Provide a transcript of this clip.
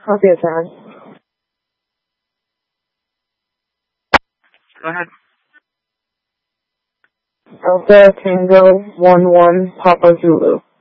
Okay, Sam. Go ahead. Alpha Tango 11 Papa Zulu.